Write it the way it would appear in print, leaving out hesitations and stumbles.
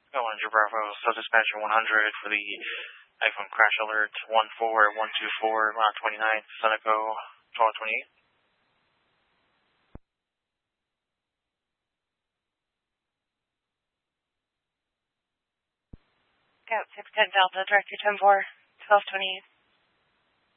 Go 100 Bravo, so dispatcher 100 for the iPhone crash alert 14124, Route 29, Seneco 1228. Scout 610 Delta, Director 10-4, 1228.